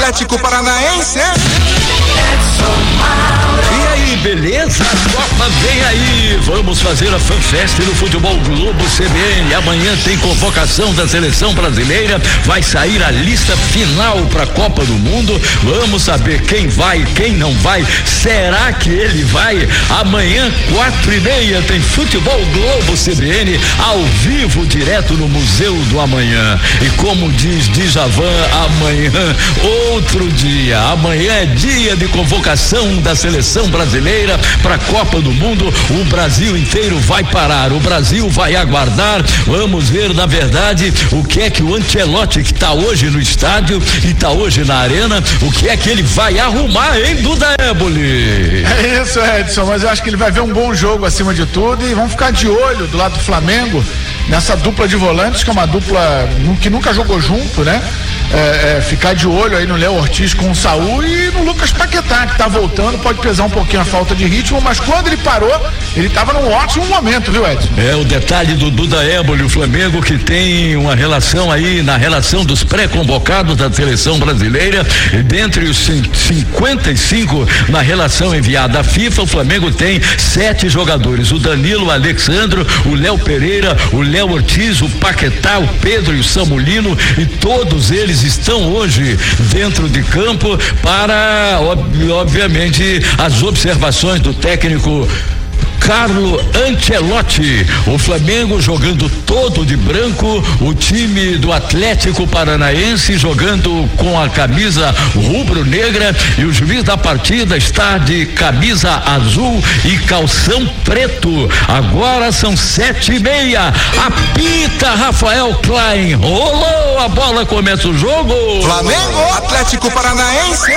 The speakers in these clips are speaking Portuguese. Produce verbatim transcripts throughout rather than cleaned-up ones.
Atlético Paranaense. E aí, beleza? A Copa vem aí. Vamos fazer a FanFest no Futebol Globo C B N. Amanhã tem convocação da seleção brasileira. Vai sair a lista final para a Copa do Mundo. Vamos saber quem vai, quem não vai. Será que ele vai? Amanhã, quatro e meia, tem Futebol Globo C B N ao vivo, direto no Museu do Amanhã. E como diz Djavan, amanhã, outro dia. Amanhã é dia de convocação da seleção brasileira para a Copa do Mundo. O Brasil inteiro vai parar, o Brasil vai aguardar. Vamos ver, na verdade, o que é que o Ancelotti, que está hoje no estádio e está hoje na arena, o que é que ele vai arrumar, hein, Duda Éboli? É isso, Edson, mas eu acho que ele vai ver um bom jogo acima de tudo e vamos ficar de olho do lado do Flamengo nessa dupla de volantes, que é uma dupla que nunca jogou junto, né? É, é, ficar de olho aí no Léo Ortiz com o Saúl e no Lucas Paquetá, que tá voltando, pode pesar um pouquinho a falta de ritmo, mas quando ele parou, ele tava num ótimo momento, viu, Edson? É, o detalhe do Duda Éboli, o Flamengo que tem uma relação aí, na relação dos pré-convocados da seleção brasileira, e dentre os cinquenta e cinco na relação enviada à FIFA, o Flamengo tem sete jogadores, o Danilo, o Alexandro, o Léo Pereira, o Léo Ortiz, o Paquetá, o Pedro e o Samulino, e todos eles estão hoje dentro de campo para, ob, obviamente, as observações do técnico Carlo Ancelotti. O Flamengo jogando todo de branco, o time do Atlético Paranaense jogando com a camisa rubro-negra, e o juiz da partida está de camisa azul e calção preto. Agora são sete e meia. Apita Rafael Klein. Rolou a bola, começa o jogo. Flamengo, Atlético Paranaense.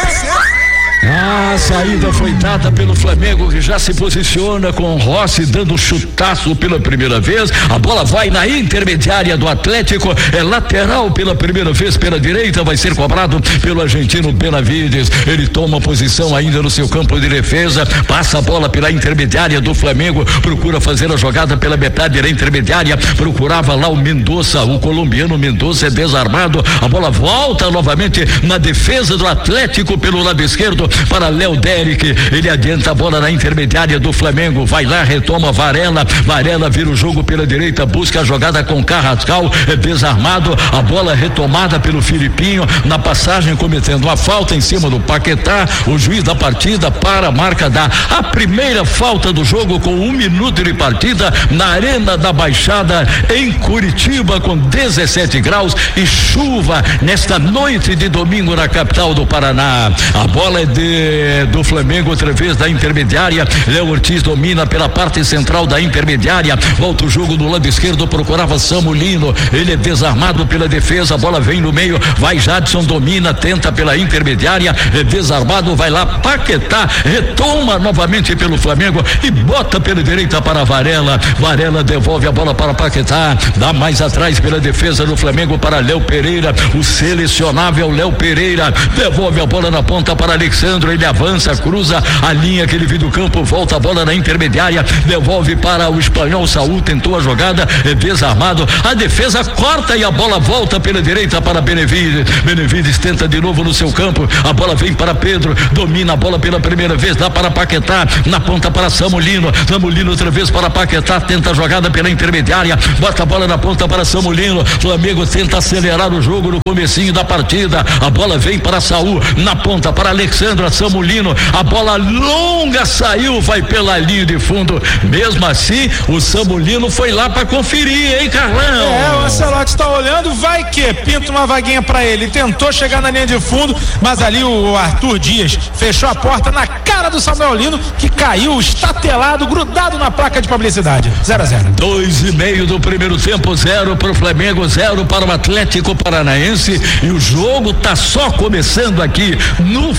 A saída foi dada pelo Flamengo, que já se posiciona com Rossi dando chutaço pela primeira vez. A bola vai na intermediária do Atlético, é lateral pela primeira vez pela direita, vai ser cobrado pelo argentino Benavides. Ele toma posição ainda no seu campo de defesa, passa a bola pela intermediária do Flamengo, procura fazer a jogada pela metade da intermediária, procurava lá o Mendonça, o colombiano Mendonça é desarmado, a bola volta novamente na defesa do Atlético pelo lado esquerdo para Léo Derek, ele adianta a bola na intermediária do Flamengo, vai lá, retoma Varela, Varela vira o jogo pela direita, busca a jogada com Carrascal, é desarmado, a bola retomada pelo Filipinho, na passagem cometendo uma falta em cima do Paquetá, o juiz da partida para a marca da a primeira falta do jogo com um minuto de partida na Arena da Baixada em Curitiba, com dezessete graus e chuva nesta noite de domingo na capital do Paraná. A bola é de do Flamengo outra vez da intermediária, Léo Ortiz domina pela parte central da intermediária, volta o jogo do lado esquerdo, procurava Samulino, ele é desarmado pela defesa, a bola vem no meio, vai Jadson, domina, tenta pela intermediária, é desarmado, vai lá Paquetá, retoma novamente pelo Flamengo e bota pela direita para Varela, Varela devolve a bola para Paquetá, dá mais atrás pela defesa do Flamengo para Léo Pereira, o selecionável Léo Pereira, devolve a bola na ponta para Alexandre, ele avança, cruza a linha que ele viu do campo, volta a bola na intermediária, devolve para o espanhol Saúl, tentou a jogada, é desarmado, a defesa corta e a bola volta pela direita para Benevides, Benevides tenta de novo no seu campo, a bola vem para Pedro, domina a bola pela primeira vez, dá para Paquetá, na ponta para Samulino, Samulino outra vez para Paquetá, tenta a jogada pela intermediária, bota a bola na ponta para Samulino, Flamengo tenta acelerar o jogo no comecinho da partida, a bola vem para Saúl, na ponta para Alexandre, Samulino, a bola longa saiu, vai pela linha de fundo, mesmo assim o Samulino foi lá para conferir, hein, Carlão? É, o Ancelotti está olhando, vai que pinta uma vaguinha para ele, tentou chegar na linha de fundo, mas ali o Arthur Dias fechou a porta na cara do Samuelino, que caiu estatelado, grudado na placa de publicidade. zero a zero. Dois e meio do primeiro tempo, zero para o Flamengo, zero para o Atlético Paranaense, e o jogo tá só começando aqui no Futebol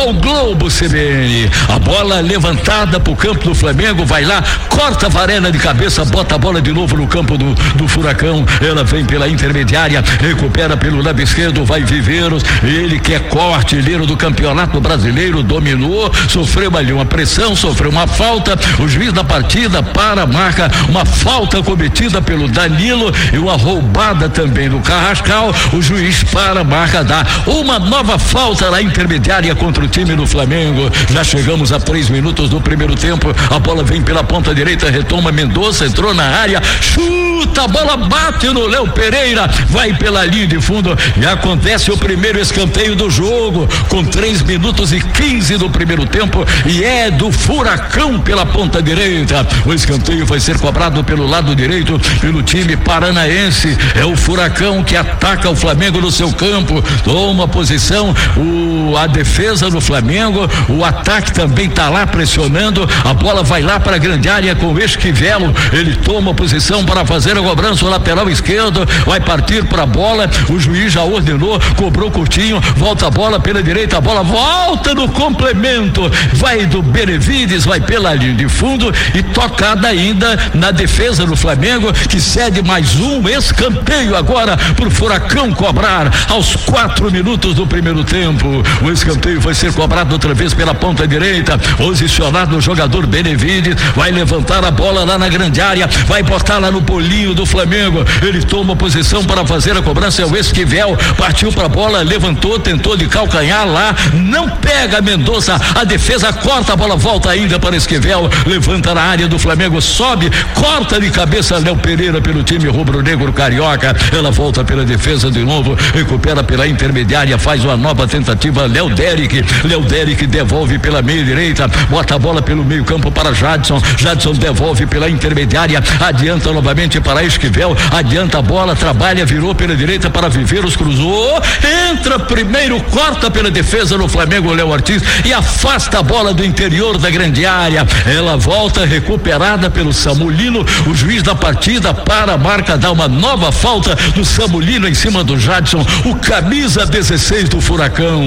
Futebol Globo C B N. A bola levantada pro campo do Flamengo, vai lá, corta a Varela de cabeça, bota a bola de novo no campo do, do Furacão. Ela vem pela intermediária, recupera pelo lado esquerdo, vai Viveiros, ele que é co-artilheiro do Campeonato Brasileiro, dominou, sofreu ali uma pressão, sofreu uma falta, o juiz da partida para, marca uma falta cometida pelo Danilo e uma roubada também do Carrascal, o juiz para, marca, dá uma nova falta na intermediária contra o time do Flamengo. Já chegamos a três minutos do primeiro tempo, a bola vem pela ponta direita, retoma Mendonça, entrou na área, chuta, a bola bate no Léo Pereira, vai pela linha de fundo e acontece o primeiro escanteio do jogo, com três minutos e quinze do primeiro tempo, e é do Furacão pela ponta direita. O escanteio vai ser cobrado pelo lado direito pelo time paranaense. É o Furacão que ataca o Flamengo no seu campo, toma posição, o, a defesa do Flamengo, o ataque também tá lá pressionando, a bola vai lá para a grande área com o Esquivelo, ele toma posição para fazer a cobrança, o lateral esquerdo vai partir para a bola, o juiz já ordenou, cobrou curtinho, volta a bola pela direita, a bola volta no complemento, vai do Benevides, vai pela linha de fundo e tocada ainda na defesa do Flamengo, que cede mais um escanteio agora pro Furacão cobrar aos quatro minutos do primeiro tempo. O escanteio vai ser cobrado outra vez pela ponta direita, posicionado o jogador Benevides, vai levantar a bola lá na grande área, vai botar lá no bolinho do Flamengo, ele toma posição para fazer a cobrança, é o Esquivel, partiu pra bola, levantou, tentou de calcanhar lá, não pega Mendonça, a defesa corta, a bola volta ainda para Esquivel, levanta na área do Flamengo, sobe, corta de cabeça Léo Pereira pelo time rubro-negro carioca, ela volta pela defesa de novo, recupera pela intermediária, faz uma nova tentativa, Léo Derek, Léo Derek devolve pela meia direita, bota a bola pelo meio campo para Jadson, Jadson devolve pela intermediária, adianta novamente para Esquivel, adianta a bola, trabalha, virou pela direita para Viveiros, cruzou, entra primeiro, corta pela defesa no Flamengo, Léo Ortiz, e afasta a bola do interior da grande área, ela volta recuperada pelo Samulino, o juiz da partida para a marca, dá uma nova falta do Samulino em cima do Jadson, o camisa dezesseis do Furacão.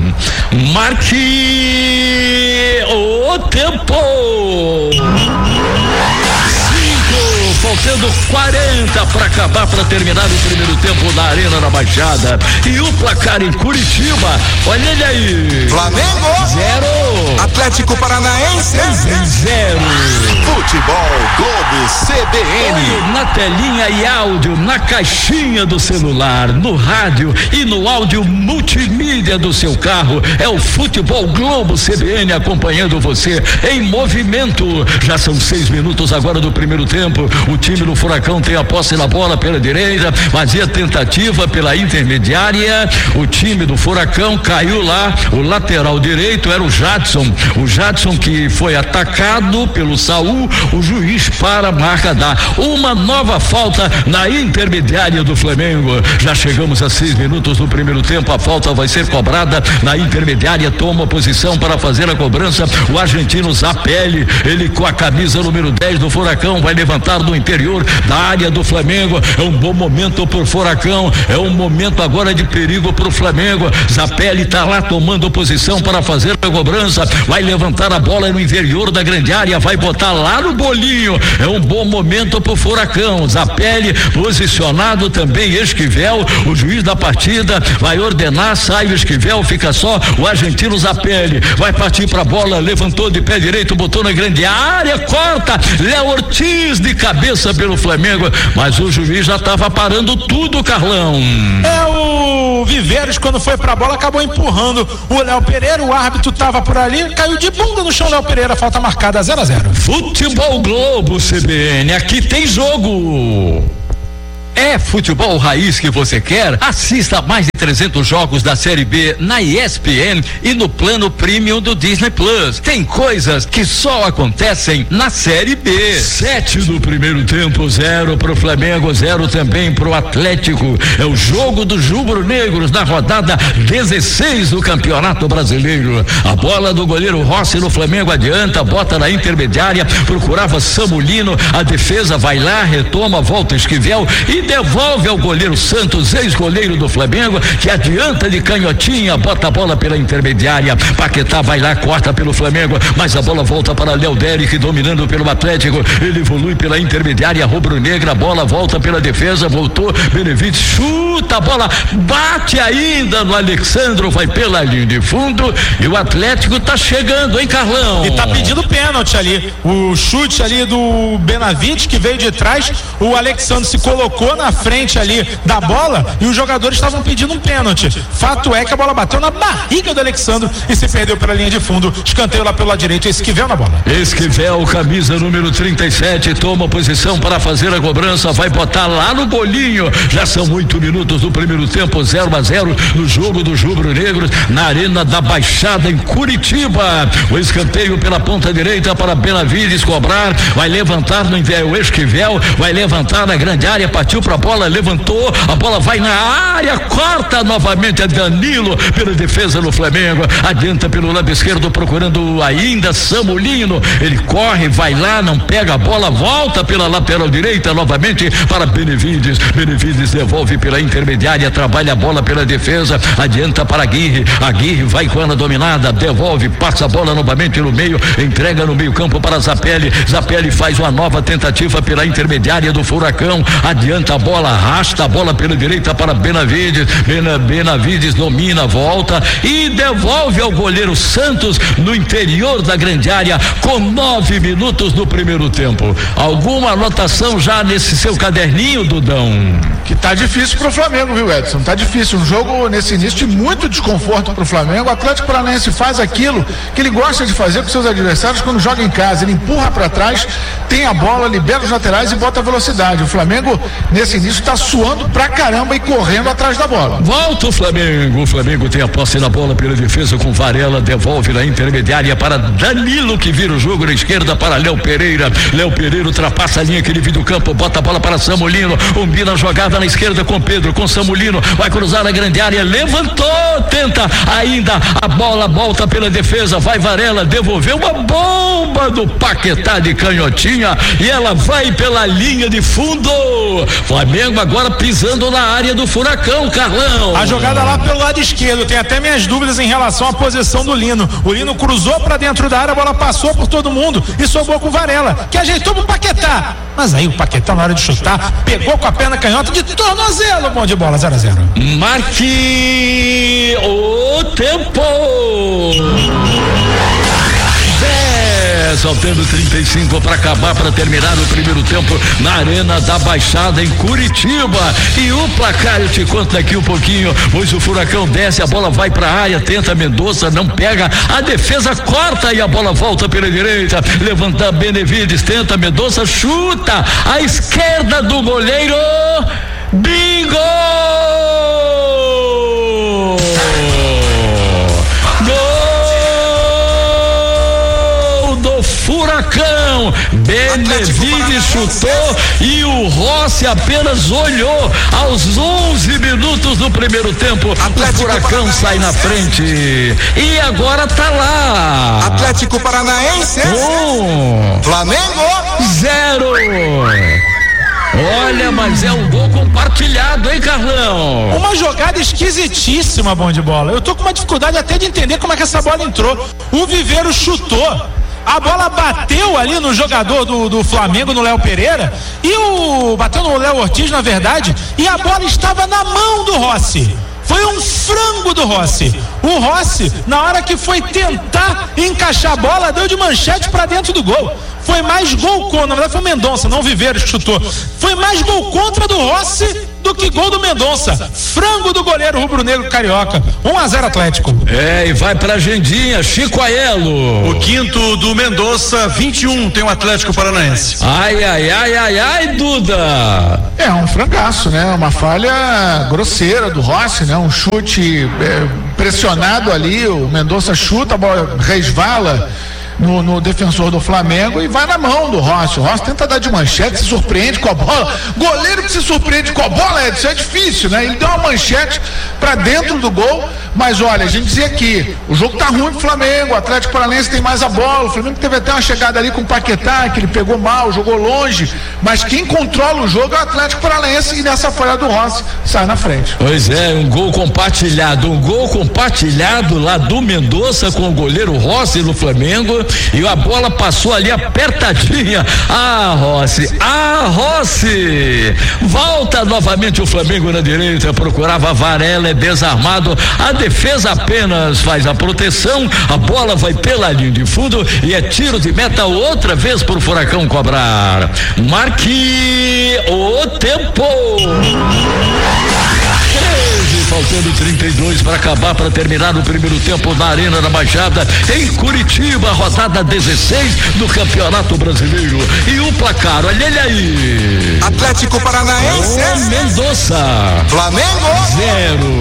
Marque o tempo. Faltando quarenta para acabar, para terminar o primeiro tempo na Arena da Baixada. E o placar em Curitiba, olha ele aí. Flamengo zero, Atlético Paranaense zero. Futebol Globo C B N. Na telinha e áudio, na caixinha do celular, no rádio e no áudio multimídia do seu carro, é o Futebol Globo C B N acompanhando você em movimento. Já são seis minutos agora do primeiro tempo. O time do Furacão tem a posse na bola pela direita, fazia tentativa pela intermediária, o time do Furacão caiu lá, o lateral direito era o Jadson, o Jadson que foi atacado pelo Saul, o juiz para a marca dá uma nova falta na intermediária do Flamengo. Já chegamos a seis minutos do primeiro tempo, a falta vai ser cobrada na intermediária, toma posição para fazer a cobrança, o argentino Zapelli, ele com a camisa número dez do Furacão, vai levantar do interior da área do Flamengo, é um bom momento pro Furacão, é um momento agora de perigo pro Flamengo, Zapelli tá lá tomando posição para fazer a cobrança, vai levantar a bola no interior da grande área, vai botar lá no bolinho, é um bom momento pro Furacão, Zapelli posicionado também, Esquivel, o juiz da partida vai ordenar, sai o Esquivel, fica só o argentino Zapelli, vai partir pra bola, levantou de pé direito, botou na grande área, corta, Léo Ortiz de cabeça pelo Flamengo, mas o juiz já estava parando tudo, Carlão. É, o Viveiros, quando foi pra bola, acabou empurrando o Léo Pereira, o árbitro tava por ali, caiu de bunda no chão, Léo Pereira, falta marcada zero a zero. Futebol Globo C B N, aqui tem jogo. É futebol raiz que você quer? Assista mais de trezentos jogos da Série B na E S P N e no plano premium do Disney Plus. Tem coisas que só acontecem na Série B. Sete do primeiro tempo, zero pro Flamengo, zero também pro Atlético. É o jogo dos rubro-negros na rodada dezesseis do Campeonato Brasileiro. A bola do goleiro Rossi no Flamengo adianta, bota na intermediária, procurava Samulino, a defesa vai lá, retoma, volta Esquivel e devolve ao goleiro Santos, ex-goleiro do Flamengo, que adianta de canhotinha, bota a bola pela intermediária. Paquetá vai lá, corta pelo Flamengo, mas a bola volta para Léo Derek, dominando pelo Atlético. Ele evolui pela intermediária rubro-negra, a bola volta pela defesa, voltou. Benevides chuta a bola, bate ainda no Alexandro, vai pela linha de fundo e o Atlético tá chegando, hein, Carlão? E tá pedindo pênalti ali. O chute ali do Benavides, que veio de trás, o Alexandre se colocou na frente ali da bola e os jogadores estavam pedindo um pênalti. Fato é que a bola bateu na barriga do Alexandre e se perdeu pela linha de fundo. Escanteio lá pelo lado direito, Esquivel na bola. Esquivel, camisa número trinta e sete, toma posição para fazer a cobrança, vai botar lá no bolinho. Já são oito minutos do primeiro tempo, zero a zero no jogo dos rubro-negros na Arena da Baixada em Curitiba. O escanteio pela ponta direita para Benavides cobrar, vai levantar no o Esquivel, vai levantar na grande área, partiu para a bola, levantou, a bola vai na área, corta novamente a Danilo pela defesa do Flamengo, adianta pelo lado esquerdo procurando ainda Samulino, ele corre, vai lá, não pega a bola, volta pela lateral direita novamente para Benevides, Benevides devolve pela intermediária, trabalha a bola pela defesa, adianta para Aguirre, Aguirre vai com ela dominada, devolve, passa a bola novamente no meio, entrega no meio campo para Zapelli, Zapelli faz uma nova tentativa pela intermediária do Furacão, adianta a bola, arrasta a bola pela direita para Benavides, Bena, Benavides domina, volta e devolve ao goleiro Santos no interior da grande área com nove minutos do primeiro tempo. Alguma anotação já nesse seu caderninho, Dudão? Que tá difícil pro Flamengo, viu, Edson? Tá difícil, um jogo nesse início de muito desconforto pro Flamengo. O Atlético Paranaense faz aquilo que ele gosta de fazer com seus adversários quando joga em casa, ele empurra para trás, tem a bola, libera os laterais e bota velocidade. O Flamengo nesse início tá suando pra caramba e correndo atrás da bola. Volta o Flamengo, o Flamengo tem a posse da bola pela defesa com Varela, devolve na intermediária para Danilo, que vira o jogo na esquerda para Léo Pereira, Léo Pereira ultrapassa a linha que ele vive do campo, bota a bola para Samulino, combina a jogada na esquerda com Pedro, com Samulino, vai cruzar a grande área, levantou, tenta ainda, a bola volta pela defesa, vai Varela, devolveu uma bomba do Paquetá de canhotinha e ela vai pela linha de fundo. Flamengo agora pisando na área do Furacão, Carlão. A jogada lá pelo lado esquerdo, tem até minhas dúvidas em relação à posição do Lino. O Lino cruzou pra dentro da área, a bola passou por todo mundo e sobrou com o Varela, que ajeitou pro Paquetá. Mas aí o Paquetá, na hora de chutar, pegou com a perna canhota de tornozelo. Bom de bola, zero a zero. Marque o tempo. Faltando trinta e cinco para acabar, para terminar o primeiro tempo na Arena da Baixada em Curitiba. E o placar eu te conto daqui um pouquinho, pois o Furacão desce, a bola vai para a área, tenta Mendonça, não pega, a defesa corta e a bola volta pela direita, levanta Benevides, tenta Mendonça, chuta à esquerda do goleiro, bingo! Furacão, Benevides chutou e o Rossi apenas olhou aos onze minutos do primeiro tempo. Atlético o Furacão Paranaense sai na frente e agora tá lá. Atlético Paranaense um, Flamengo zero. Olha, mas é um gol compartilhado, hein, Carlão? Uma jogada esquisitíssima, bom de bola. Eu tô com uma dificuldade até de entender como é que essa bola entrou. O Viveiro chutou, a bola bateu ali no jogador do, do Flamengo, no Léo Pereira, e o bateu no Léo Ortiz, na verdade, e a bola estava na mão do Rossi. Foi um frango do Rossi. O Rossi, na hora que foi tentar encaixar a bola, deu de manchete pra dentro do gol. Foi mais gol contra, na verdade foi o Mendonça, não o Viveiro que chutou. Foi mais gol contra do Rossi do que gol do Mendonça. Frango do goleiro rubro-negro carioca. um a zero Atlético. É, e vai pra agendinha, Chico Aelo. O quinto do Mendonça, vinte e um tem o Atlético Paranaense. Ai, ai, ai, ai, ai, Duda. É um frangaço, né? Uma falha grosseira do Rossi, né? Um chute é, pressionado ali, o Mendonça chuta, a bola resvala No, no defensor do Flamengo e vai na mão do Rossi. O Rossi tenta dar de manchete, se surpreende com a bola. Goleiro que se surpreende com a bola, Edson, é difícil, né? Ele deu uma manchete pra dentro do gol, Mas olha, a gente dizia aqui, o jogo tá ruim pro Flamengo, o Atlético Paranaense tem mais a bola, o Flamengo teve até uma chegada ali com o Paquetá, que ele pegou mal, jogou longe, mas quem controla o jogo é o Atlético Paranaense e nessa falha do Rossi sai na frente. Pois é, um gol compartilhado, um gol compartilhado lá do Mendonça com o goleiro Rossi no Flamengo e a bola passou ali apertadinha. Ah, Rossi, ah, Rossi, volta novamente o Flamengo na direita, procurava Varela, é desarmado, a defesa apenas faz a proteção, a bola vai pela linha de fundo e é tiro de meta outra vez pro Furacão cobrar. Marque o tempo. treze, faltando trinta e dois para acabar, para terminar o primeiro tempo na Arena da Baixada, em Curitiba, rodada dezesseis do Campeonato Brasileiro. E o placar, olha ele aí. Atlético Paranaense. O Mendonça. Flamengo. Zero.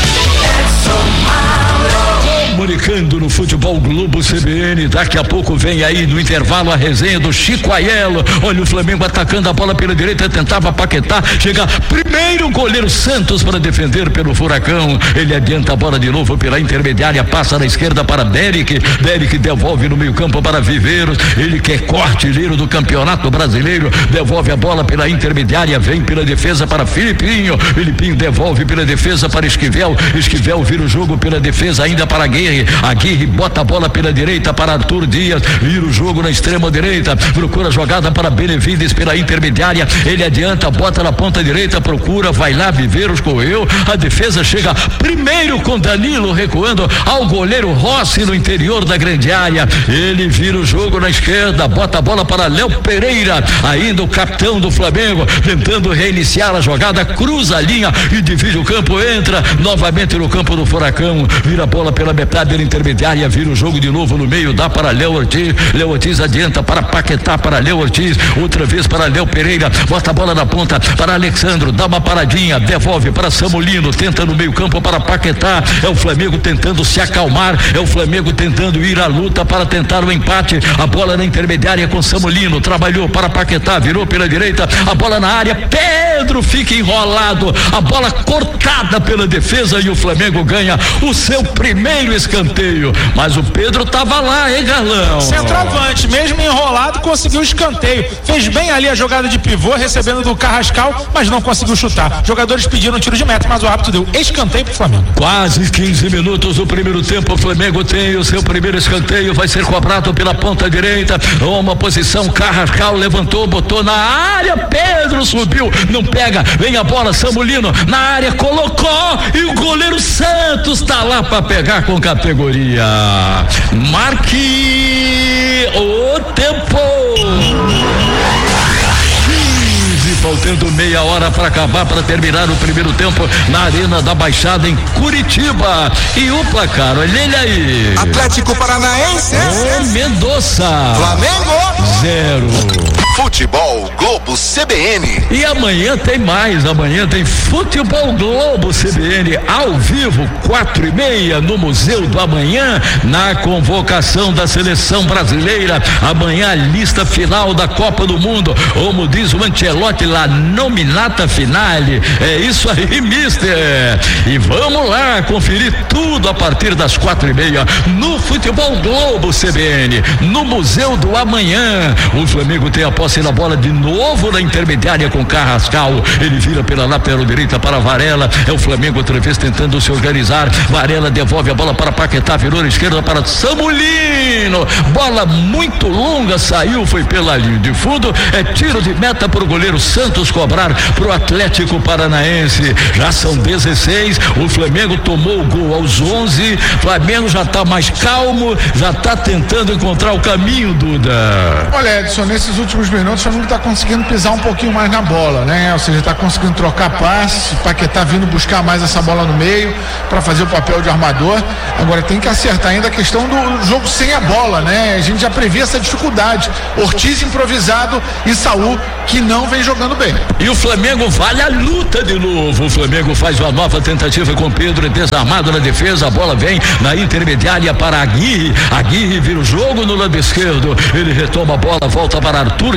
Comunicando no Futebol Globo C B N, daqui a pouco vem aí no intervalo a resenha do Chico Aiello. Olha o Flamengo atacando a bola pela direita, tentava Paquetá, chega primeiro o goleiro Santos para defender pelo Furacão, ele adianta a bola de novo pela intermediária, passa na esquerda para Derek, Derek devolve no meio campo para Viveiros, ele que é corte-leiro do Campeonato Brasileiro, devolve a bola pela intermediária, vem pela defesa para Filipinho, Filipinho devolve pela defesa para Esquivel, Esquivel vira o jogo pela defesa ainda para Aguirre, Aguirre bota a bola pela direita para Arthur Dias, vira o jogo na extrema direita, procura a jogada para Benevides pela intermediária, ele adianta, bota na ponta direita, procura, vai lá, Viveiros correu, a defesa chega primeiro com Danilo recuando ao goleiro Rossi no interior da grande área, ele vira o jogo na esquerda, bota a bola para Léo Pereira, ainda o capitão do Flamengo, tentando reiniciar a jogada, cruza a linha e divide o campo, entra novamente no campo do Furacão, vira a bola pela metade da intermediária, vira o jogo de novo no meio, dá para Léo Ortiz, Léo Ortiz adianta para Paquetá, para Léo Ortiz, outra vez para Léo Pereira, bota a bola na ponta para Alexandro, dá uma paradinha, devolve para Samulino, tenta no meio campo para Paquetá, é o Flamengo tentando se acalmar, é o Flamengo tentando ir à luta para tentar o empate, a bola na intermediária com Samulino, trabalhou para Paquetá, virou pela direita, a bola na área, Pedro fica enrolado, a bola cortada pela defesa e o Flamengo ganha o seu primeiro escanteio, mas o Pedro tava lá, hein, Carlão? Centroavante, mesmo enrolado, conseguiu o escanteio, fez bem ali a jogada de pivô, recebendo do Carrascal, mas não conseguiu chutar, jogadores pediram um tiro de meta, mas o árbitro deu escanteio pro Flamengo. Quase quinze minutos do primeiro tempo, o Flamengo tem o seu primeiro escanteio, vai ser cobrado pela ponta direita, uma posição, Carrascal levantou, botou na área, Pedro subiu, não pega, vem a bola, Samulino na área, colocou e o goleiro Santos tá lá para pegar com categoria. Marque o tempo. Faltando meia hora para acabar, para terminar o primeiro tempo na Arena da Baixada em Curitiba. E o placar, olha ele aí. Atlético Paranaense. O Mendonça. Flamengo. Zero. Futebol Globo C B N. E amanhã tem mais, amanhã tem Futebol Globo C B N ao vivo, quatro e meia no Museu do Amanhã, na convocação da seleção brasileira. Amanhã a lista final da Copa do Mundo, como diz o Ancelotti, la nominata finale. É isso aí, mister. E vamos lá conferir tudo a partir das quatro e meia no Futebol Globo C B N, no Museu do Amanhã. O Flamengo tem a posse na bola de novo na intermediária com Carrascal, ele vira pela lateral direita para Varela, é o Flamengo outra vez tentando se organizar, Varela devolve a bola para Paquetá, virou na esquerda para Samulino, bola muito longa, saiu, foi pela linha de fundo, é tiro de meta para o goleiro Santos cobrar para o Atlético Paranaense. Já são dezesseis, o Flamengo tomou o gol aos onze, Flamengo já está mais calmo, já está tentando encontrar o caminho, Duda. Olha, Edson, nesses últimos minutos o Flamengo está conseguindo pisar um pouquinho mais na bola, né? Ou seja, está conseguindo trocar passes, Paquetá vindo buscar mais essa bola no meio para fazer o papel de armador. Agora tem que acertar ainda a questão do jogo sem a bola, né? A gente já previa essa dificuldade. Ortiz improvisado e Saul que não vem jogando bem. E o Flamengo vale a luta de novo. O Flamengo faz uma nova tentativa com Pedro, é desarmado na defesa, a bola vem na intermediária para Aguirre. Aguirre vira o jogo no lado esquerdo. Ele retoma a bola, volta para Arthur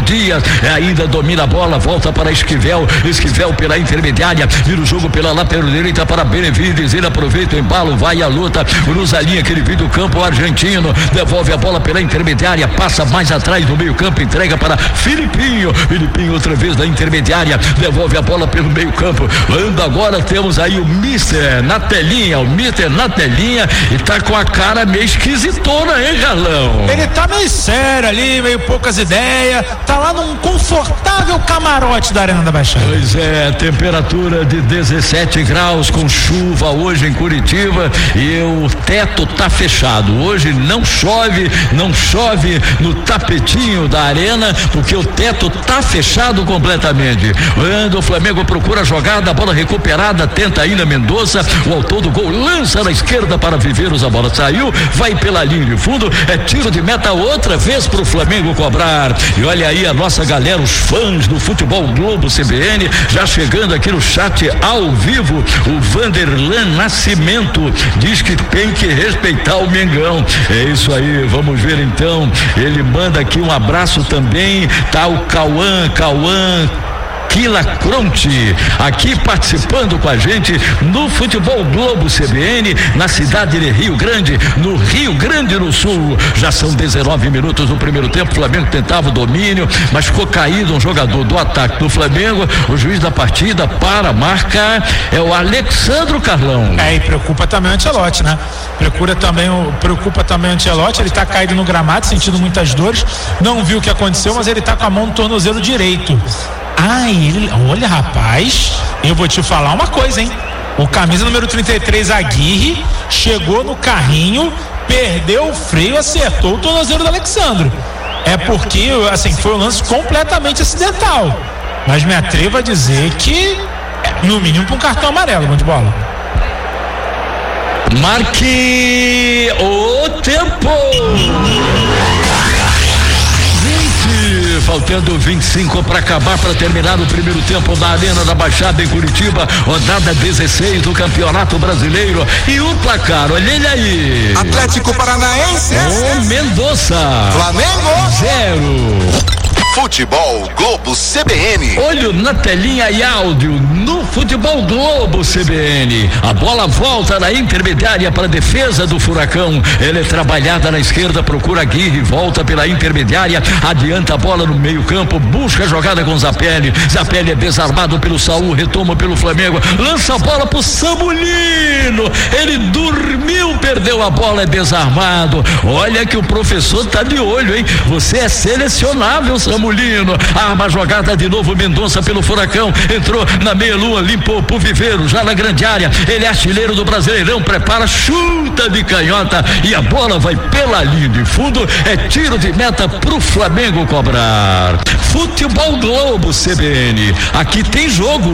Dias, ainda domina a bola, volta para Esquivel, Esquivel pela intermediária, vira o jogo pela lateral direita para Benevides, ele aproveita o embalo, vai à luta, cruza a linha, aquele vídeo campo argentino, devolve a bola pela intermediária, passa mais atrás do meio campo, entrega para Filipinho, Filipinho outra vez da intermediária, devolve a bola pelo meio campo, anda agora, temos aí o Mister na telinha, o Mister na telinha, e tá com a cara meio esquisitona, hein, Carlão? Ele tá meio sério ali, meio poucas ideias, tá lá num confortável camarote da Arena da Baixada. Pois é, temperatura de dezessete graus com chuva hoje em Curitiba e o teto tá fechado. Hoje não chove, não chove no tapetinho da arena, porque o teto tá fechado completamente. Quando o Flamengo procura a jogada, a bola recuperada, tenta ainda Mendonça, o autor do gol lança na esquerda para Viveiros, a bola saiu, vai pela linha de fundo, é tiro de meta outra vez pro Flamengo cobrar. E olha aí a nossa galera, os fãs do Futebol Globo C B N, já chegando aqui no chat ao vivo. O Vanderlan Nascimento diz que tem que respeitar o Mengão. É isso aí, vamos ver então. Ele manda aqui um abraço também. Tá o Cauã, Cauã Quila Cronte, aqui participando com a gente no Futebol Globo C B N, na cidade de Rio Grande, no Rio Grande do Sul. Já são dezenove minutos do primeiro tempo, o Flamengo tentava o domínio, mas ficou caído um jogador do ataque do Flamengo. O juiz da partida para marcar é o Alexandro, Carlão. É, e preocupa também o Ancelotti, né? Procura também o, preocupa também o Ancelotti, ele tá caído no gramado, sentindo muitas dores, não viu o que aconteceu, mas ele tá com a mão no tornozelo direito. Ai, ele, olha, rapaz, eu vou te falar uma coisa, hein? O camisa número trinta e três, Aguirre, chegou no carrinho, perdeu o freio, acertou o tornozelo do Alexandre. É porque, assim, foi um lance completamente acidental. Mas me atrevo a dizer que, no mínimo, para um cartão amarelo, mão de bola. Marque o tempo. Faltando vinte e cinco para acabar, para terminar o primeiro tempo da Arena da Baixada em Curitiba, rodada dezesseis do Campeonato Brasileiro. E o placar, olha ele aí: Atlético Paranaense, o Mendonça, Flamengo, zero. Futebol Globo C B N. Olho na telinha e áudio no Futebol Globo C B N. A bola volta na intermediária para a defesa do Furacão. Ela é trabalhada na esquerda, procura Aguirre, volta pela intermediária, adianta a bola no meio campo, busca a jogada com Zapelli. Zapelli é desarmado pelo Saul, retoma pelo Flamengo, lança a bola pro Samulino. Ele dormiu, perdeu a bola, é desarmado. Olha que o professor tá de olho, hein? Você é selecionável, Samulino. Arma a jogada de novo, Mendonça pelo Furacão, entrou na meia-lua, limpou pro Viveiro, já na grande área, ele é artilheiro do Brasileirão, prepara, chuta de canhota e a bola vai pela linha de fundo, é tiro de meta pro Flamengo cobrar. Futebol Globo C B N, aqui tem jogo.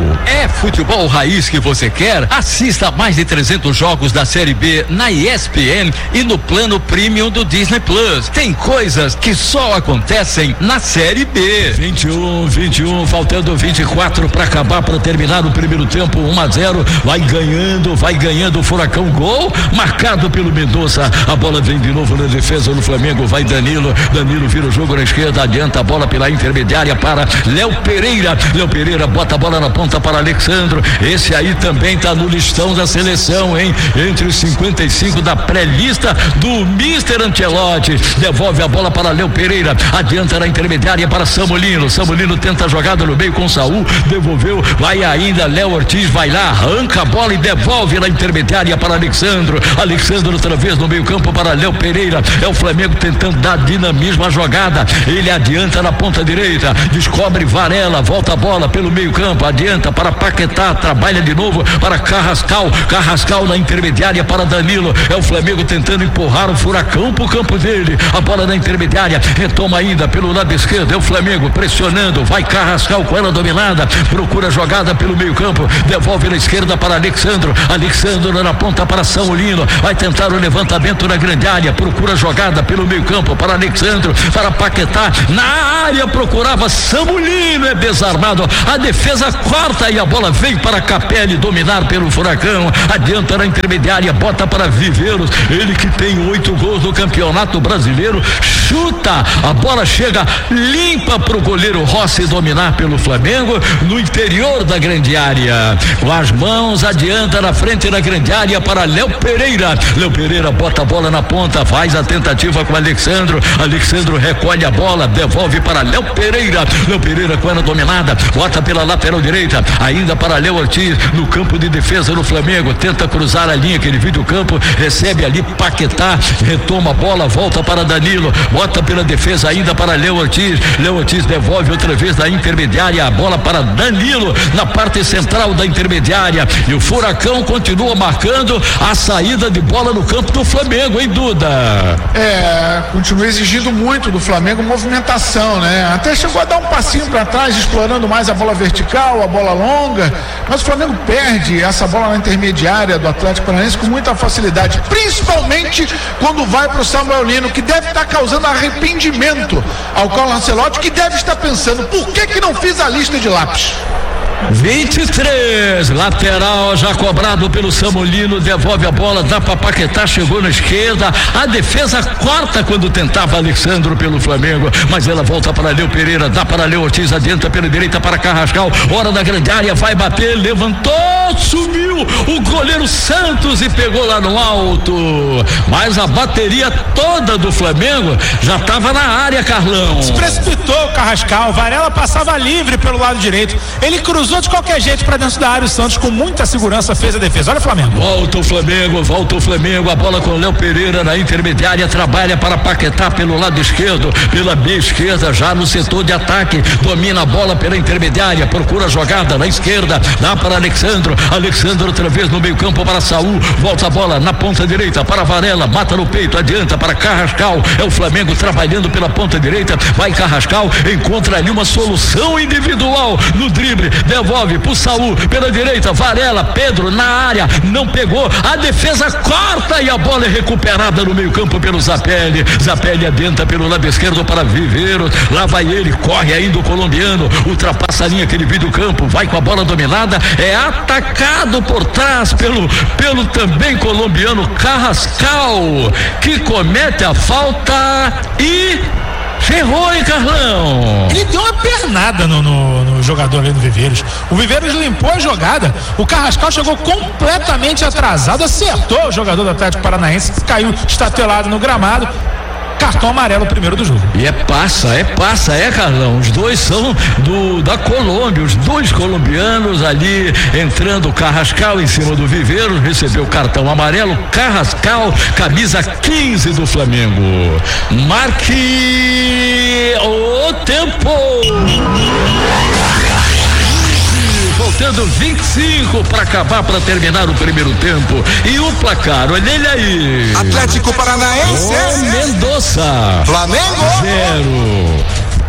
É futebol raiz que você quer? Assista a mais de trezentos jogos da Série B na E S P N e no plano premium do Disney Plus. Tem coisas que só acontecem na Série B. vinte e um, vinte e um, faltando vinte e quatro para acabar, para terminar o primeiro tempo. um a zero, vai ganhando, vai ganhando o Furacão. Gol marcado pelo Mendonça. A bola vem de novo na defesa do Flamengo. Vai Danilo, Danilo vira o jogo na esquerda, adianta a bola pela intermediária para Léo Pereira. Léo Pereira bota a bola na ponta para Alexandro. Esse aí também tá no listão da seleção, hein? Entre os cinquenta e cinco da pré-lista do Mister Ancelotti. Devolve a bola para Léo Pereira, adianta na intermediária para Samulino. Samulino tenta a jogada no meio com Saul, devolveu, vai ainda Léo Ortiz, vai lá, arranca a bola e devolve na intermediária para Alexandro. Alexandro outra vez no meio campo para Léo Pereira. É o Flamengo tentando dar dinamismo à jogada. Ele adianta na ponta direita, descobre Varela, volta a bola pelo meio campo, adianta para Paquetá, trabalha de novo para Carrascal. Carrascal na intermediária para Danilo. É o Flamengo tentando empurrar o Furacão pro campo dele. A bola na intermediária, retoma ainda pelo lado esquerdo, é o Flamengo pressionando, vai Carrascal com ela dominada, procura jogada pelo meio campo, devolve na esquerda para Alexandro, Alexandro na ponta para Samulino, vai tentar o levantamento na grande área, procura jogada pelo meio campo para Alexandro, para Paquetá, na área, área, procurava Samulino, é desarmado, a defesa corta e a bola vem para Capelli dominar pelo Furacão, adianta na intermediária, bota para Viveiros, ele que tem oito gols no Campeonato Brasileiro, chuta, a bola chega limpa pro goleiro Rossi dominar pelo Flamengo, no interior da grande área, com as mãos adianta na frente da grande área para Léo Pereira, Léo Pereira bota a bola na ponta, faz a tentativa com Alexandro, Alexandro recolhe a bola, devolve para Léo Pereira, Léo Pereira com ela dominada, bota pela lateral direita, ainda para Léo Ortiz, no campo de defesa do Flamengo, tenta cruzar a linha que ele divide o campo, recebe ali Paquetá, retoma a bola, volta para Danilo, bota pela defesa ainda para Léo Ortiz, Léo Ortiz devolve outra vez da intermediária, a bola para Danilo, na parte central da intermediária, e o Furacão continua marcando a saída de bola no campo do Flamengo, hein, Duda? É, continua exigindo muito do Flamengo movimentação, né? Até chegou a dar um passinho para trás, explorando mais a bola vertical, a bola longa, mas o Flamengo perde essa bola na intermediária do Atlético Paranaense com muita facilidade, principalmente quando vai para o Samuel Lino, que deve estar causando arrependimento ao Carlo Ancelotti, que deve estar pensando, por que que não fiz a lista de lápis? vinte e três, lateral já cobrado pelo Samulino, devolve a bola, dá para Paquetá, chegou na esquerda, a defesa corta quando tentava Alexandro pelo Flamengo, mas ela volta para Léo Pereira, dá para Léo Ortiz, adianta pela direita para Carrascal, hora da grande área, vai bater, levantou, sumiu o goleiro Santos e pegou lá no alto, mas a bateria toda do Flamengo já estava na área, Carlão. Se precipitou o Carrascal, Varela passava livre pelo lado direito, ele cruzou de qualquer jeito para dentro da área, o Santos com muita segurança fez a defesa. Olha o Flamengo. Volta o Flamengo, volta o Flamengo, a bola com Léo Pereira na intermediária, trabalha para Paquetá pelo lado esquerdo, pela meia esquerda, já no setor de ataque, domina a bola pela intermediária, procura a jogada na esquerda, dá para Alexandro, Alexandro outra vez no meio campo para Saul, volta a bola na ponta direita para Varela, mata no peito, adianta para Carrascal, é o Flamengo trabalhando pela ponta direita, vai Carrascal, encontra ali uma solução individual no drible, devolve pro Saul, pela direita, Varela, Pedro na área, não pegou, a defesa corta e a bola é recuperada no meio campo pelo Zapelli, Zapelli adentra pelo lado esquerdo para Viveiros, lá vai ele, corre ainda o colombiano, ultrapassa a linha que ele vira o campo, vai com a bola dominada, é atacado por trás pelo, pelo também colombiano Carrascal, que comete a falta e ferrou, hein, Carlão? Ele deu uma pernada no, no, no jogador ali do Viveiros. O Viveiros limpou a jogada. O Carrascal chegou completamente atrasado, acertou o jogador do Atlético Paranaense, que caiu estatelado no gramado. Cartão amarelo primeiro do jogo. E é passa, é passa, é, Carlão. Os dois são do da Colômbia, os dois colombianos ali entrando, Carrascal em cima do Viveiros, recebeu cartão amarelo, Carrascal, camisa quinze do Flamengo. Marque o tempo. Faltando vinte e cinco para acabar, para terminar o primeiro tempo. E o placar, olha ele aí. Atlético Paranaense. Oh, Mendoza. Flamengo. Zero.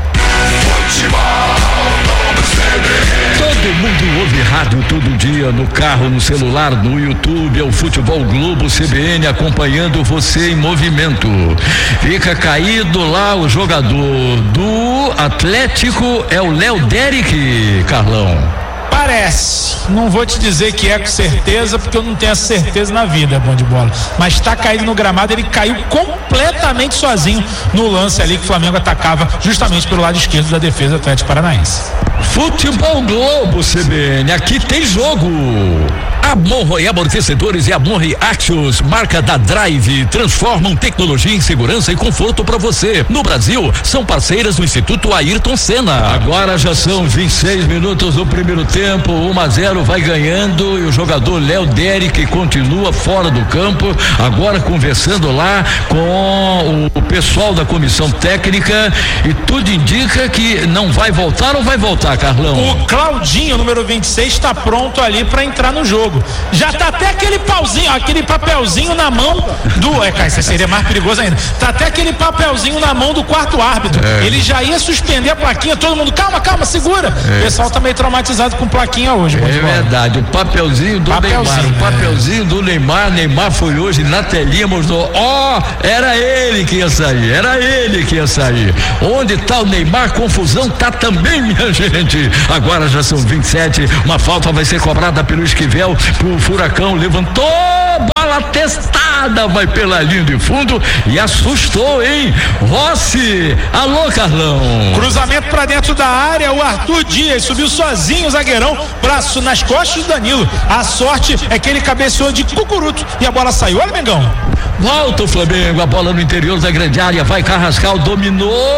Todo mundo ouve rádio todo dia, no carro, no celular, no YouTube, é o Futebol Globo C B N acompanhando você em movimento. Fica caído lá o jogador do Atlético, é o Léo Derek, Carlão. Parece, não vou te dizer que é com certeza, porque eu não tenho essa certeza na vida, bom de bola, mas tá caído no gramado, ele caiu completamente sozinho no lance ali que o Flamengo atacava justamente pelo lado esquerdo da defesa do Atlético Paranaense. Futebol Globo C B N, aqui tem jogo. Amorro Amortecedores e Amorro Axios, marca da Drive, transformam tecnologia em segurança e conforto para você. No Brasil, são parceiras do Instituto Ayrton Senna. Agora já são vinte e seis minutos do primeiro tempo, um a zero, vai ganhando e o jogador Léo Derek continua fora do campo, agora conversando lá com o pessoal da comissão técnica e tudo indica que não vai voltar ou vai voltar, Carlão? O Claudinho, número vinte e seis, está pronto ali para entrar no jogo. jogo. Já tá até aquele pauzinho, aquele papelzinho na mão do. É, cara, isso seria mais perigoso ainda. Tá até aquele papelzinho na mão do quarto árbitro. É. Ele já ia suspender a plaquinha, todo mundo, calma, calma, segura. É. O pessoal tá meio traumatizado com plaquinha hoje. É verdade, o papelzinho do papelzinho, Neymar, o papelzinho é. do Neymar, Neymar foi hoje na telinha, mostrou, ó, oh, era ele que ia sair, era ele que ia sair. Onde tá o Neymar, confusão tá também, minha gente. Agora já são vinte e sete, uma falta vai ser cobrada pelo Esquivel, pro Furacão, levantou, bola testada, vai pela linha de fundo e assustou, hein? Rossi, alô, Carlão. Cruzamento pra dentro da área, o Arthur Dias subiu sozinho, o zagueirão, braço nas costas do Danilo. A sorte é que ele cabeceou de cucuruto e a bola saiu. Olha, Mengão. Volta o Flamengo, a bola no interior da grande área, vai Carrascal, dominou,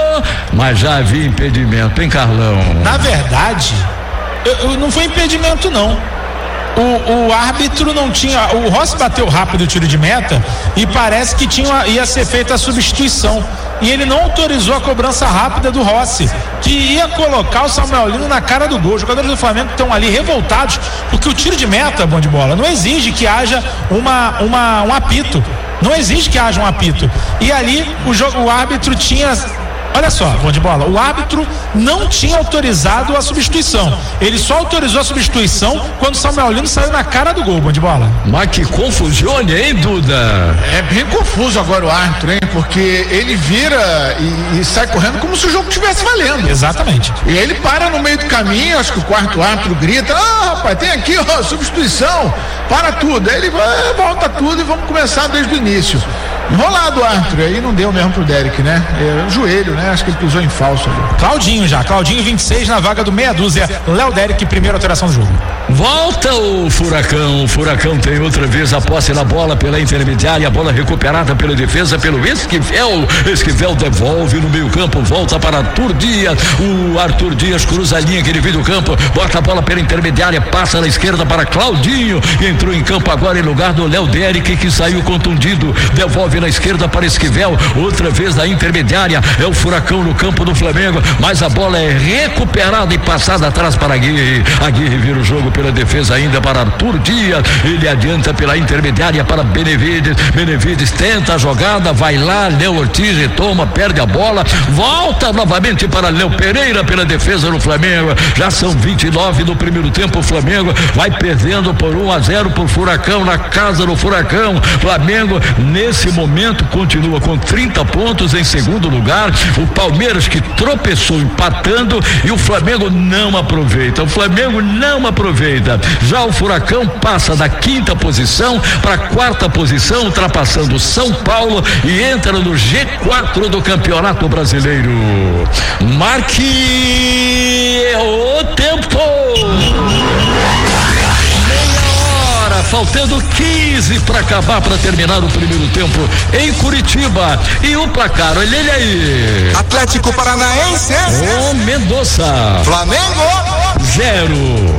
mas já havia impedimento, hein, Carlão? Na verdade, eu, eu, não foi impedimento, não. O, o árbitro não tinha, o Rossi bateu rápido o tiro de meta e parece que tinha, ia ser feita a substituição e ele não autorizou a cobrança rápida do Rossi, que ia colocar o Samuel Lino na cara do gol. Os jogadores do Flamengo estão ali revoltados porque o tiro de meta, bom de bola, não exige que haja uma, uma, um apito, não exige que haja um apito e ali o, jogo, o árbitro tinha. Olha só, bom de bola, o árbitro não tinha autorizado a substituição. Ele só autorizou a substituição quando o Samuel Lino saiu na cara do gol, bom de bola. Mas que confusão, hein, Duda? É bem confuso agora o árbitro, hein? Porque ele vira e, e sai correndo como se o jogo estivesse valendo. Exatamente. E ele para no meio do caminho, acho que o quarto árbitro grita, ah, rapaz, tem aqui, ó, substituição, para tudo. Aí ele vai, volta tudo e vamos começar desde o início. Enrolado o árbitro, aí não deu mesmo pro Derek, né? É, o joelho, né? Acho que ele pisou em falso ali. Claudinho já, Claudinho vinte e seis na vaga do meia dúzia, Léo Derek, primeira alteração do jogo. Volta o Furacão, o Furacão tem outra vez a posse na bola pela intermediária, a bola recuperada pela defesa, pelo Esquivel, Esquivel devolve no meio campo, volta para Arthur Dias, o Arthur Dias cruza a linha que divide o campo, bota a bola pela intermediária, passa na esquerda para Claudinho, e entrou em campo agora em lugar do Léo Derek, que saiu contundido, devolve na esquerda para Esquivel, outra vez da intermediária, é o Furacão no campo do Flamengo, mas a bola é recuperada e passada atrás para Aguirre, Aguirre vira o jogo pela defesa ainda para Arthur Dias, ele adianta pela intermediária para Benevides, Benevides tenta a jogada, vai lá, Léo Ortiz retoma, perde a bola, volta novamente para Léo Pereira pela defesa do Flamengo, já são vinte e nove no primeiro tempo, o Flamengo vai perdendo por um a zero por Furacão, na casa do Furacão, Flamengo nesse momento continua com trinta pontos em segundo lugar, o Palmeiras que tropeçou empatando e o Flamengo não aproveita, o Flamengo não aproveita, já o Furacão passa da quinta posição para a quarta posição, ultrapassando São Paulo e entra no G quatro do Campeonato Brasileiro. Marque o tempo. Faltando quinze para acabar, para terminar o primeiro tempo em Curitiba. E o placar, olha ele aí. Atlético Paranaense. O Mendonça. Flamengo. Zero.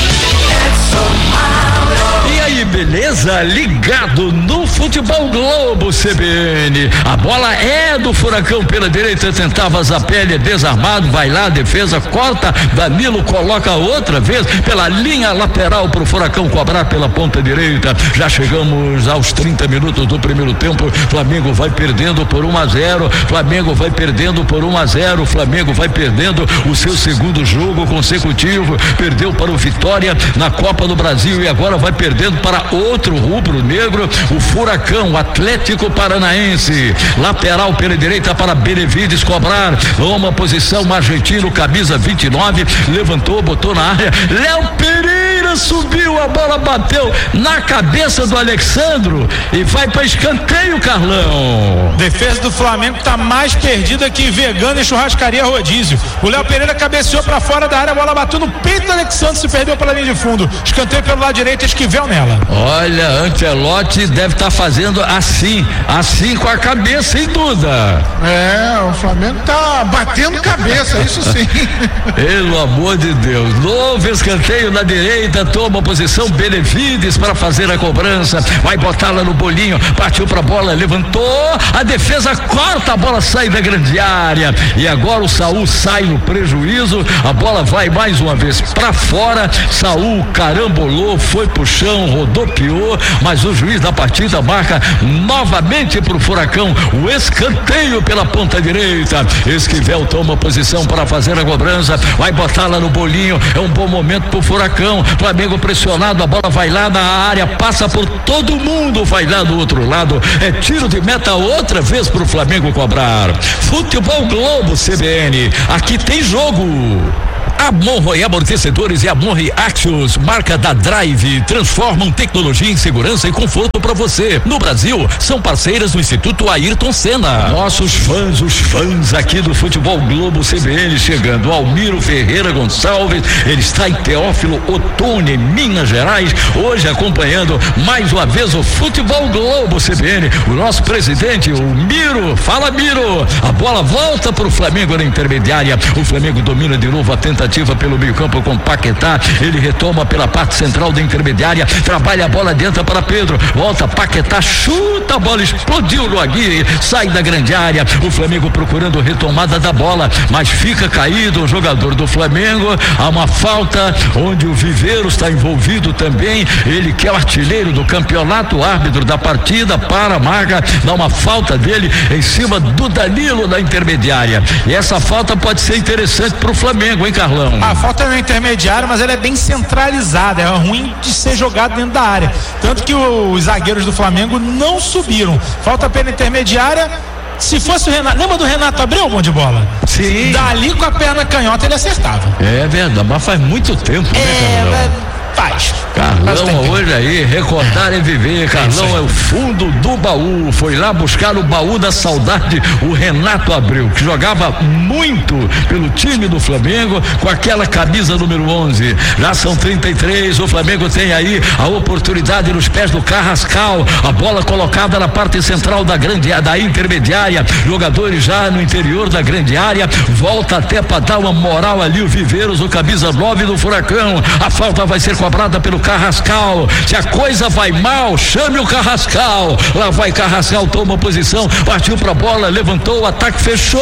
E aí, beleza? Ligado no Futebol Globo C B N. A bola é do Furacão pela direita, tentava Zapelli, desarmado, vai lá, defesa, corta, Danilo coloca outra vez pela linha lateral pro Furacão cobrar pela ponta direita. Já chegamos aos trinta minutos do primeiro tempo. Flamengo vai perdendo por um a zero. Flamengo vai perdendo por um a zero. Flamengo vai perdendo o seu segundo jogo consecutivo. Perdeu para o Vitória na Copa do Brasil e agora vai perdendo para outro rubro-negro, o Furacão, o Atlético Paranaense. Lateral pela direita para Benevides cobrar. Uma posição, argentino, camisa vinte e nove, levantou, botou na área. Léo Pereira subiu, a bola bateu na cabeça do Alexandro e vai para escanteio, Carlão. Defesa do Flamengo tá mais perdida que vegano e churrascaria rodízio. O Léo Pereira cabeceou para fora da área, a bola bateu no peito do Alexandro, se perdeu pela linha de fundo. Escanteio pelo lado direito, Esquivel nela. Olha, Ancelotti deve estar tá fazendo assim, assim com a cabeça, hein, Duda? É, o Flamengo tá batendo cabeça, isso sim. Pelo amor de Deus. Novo escanteio na direita volta, toma posição, Benevides para fazer a cobrança, vai botar lá no bolinho, partiu pra bola, levantou, a defesa corta, a bola sai da grande área, e agora o Saul sai no prejuízo, a bola vai mais uma vez pra fora, Saul carambolou, foi pro chão, rodopiou, mas o juiz da partida marca novamente pro Furacão o escanteio pela ponta direita. Esquivel toma posição para fazer a cobrança, vai botar lá no bolinho, é um bom momento pro Furacão, Flamengo pressionado, a bola vai lá na área, passa por todo mundo, vai lá do outro lado, é tiro de meta outra vez pro Flamengo cobrar. Futebol Globo C B N, aqui tem jogo. A Monroe Amortecedores e a Monroe Axios, marca da Drive, transformam tecnologia em segurança e conforto para você. No Brasil, são parceiras do Instituto Ayrton Senna. Nossos fãs, os fãs aqui do Futebol Globo C B N chegando. Almiro Ferreira Gonçalves, ele está em Teófilo Otoni, Minas Gerais, hoje acompanhando mais uma vez o Futebol Globo C B N. O nosso presidente, o Miro, fala Miro, a bola volta para o Flamengo na intermediária. O Flamengo domina de novo a tentativa pelo meio campo com Paquetá, ele retoma pela parte central da intermediária, trabalha a bola dentro para Pedro, volta Paquetá, chuta a bola, explodiu no Aguirre, sai da grande área, o Flamengo procurando retomada da bola, mas fica caído o jogador do Flamengo, há uma falta onde o Viveiro está envolvido também, ele que é o artilheiro do campeonato, o árbitro da partida, para a marca, dá uma falta dele em cima do Danilo na intermediária, e essa falta pode ser interessante para o Flamengo, hein, Carlão? A falta é no intermediário, mas ela é bem centralizada, é ruim de ser jogado dentro da área, tanto que os zagueiros do Flamengo não subiram, falta pela intermediária. Se fosse o Renato, lembra do Renato Abreu, bom de bola? Sim. Dali com a perna canhota ele acertava. É verdade, mas faz muito tempo, né, é, Carlão? Faz. Carlão hoje aí, recordar é viver. Carlão é o fundo do baú, foi lá buscar o baú da saudade, o Renato Abreu, que jogava muito pelo time do Flamengo com aquela camisa número onze. Já são trinta e três, o Flamengo tem aí a oportunidade nos pés do Carrascal, a bola colocada na parte central da grande, da intermediária, jogadores já no interior da grande área, volta até para dar uma moral ali o Viveiros, o camisa nove do Furacão, a falta vai ser cobrada pelo Carrascal, se a coisa vai mal, chame o Carrascal, lá vai Carrascal, toma posição, partiu pra bola, levantou, o ataque fechou,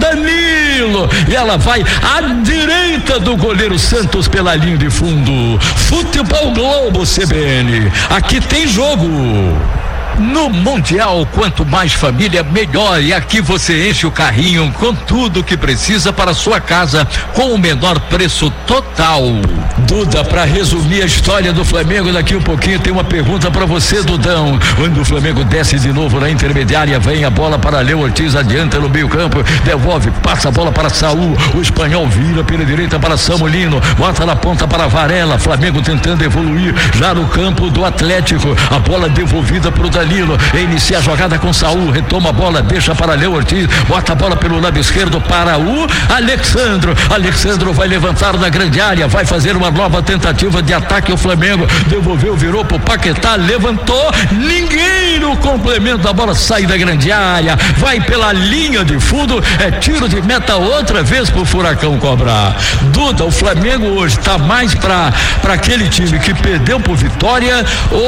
Danilo, e ela vai à direita do goleiro Santos pela linha de fundo. Futebol Globo C B N, aqui tem jogo. No Mundial, quanto mais família, melhor. E aqui você enche o carrinho com tudo que precisa para a sua casa com o menor preço total. Duda, para resumir a história do Flamengo, daqui um pouquinho tem uma pergunta para você, Dudão. Quando o Flamengo desce de novo na intermediária, vem a bola para Léo Ortiz, adianta no meio campo, devolve, passa a bola para Saul, o espanhol vira pela direita para Samulino, bota na ponta para Varela, Flamengo tentando evoluir já no campo do Atlético, a bola devolvida para o Danilo, inicia a jogada com Saul, retoma a bola, deixa para Léo Ortiz, bota a bola pelo lado esquerdo para o Alexandro, Alexandro vai levantar na grande área, vai fazer uma nova tentativa de ataque ao Flamengo, devolveu, virou pro Paquetá, levantou, ninguém no complemento, a bola sai da grande área, vai pela linha de fundo, é tiro de meta outra vez pro Furacão cobrar. Duda, o Flamengo hoje tá mais pra, pra aquele time que perdeu por Vitória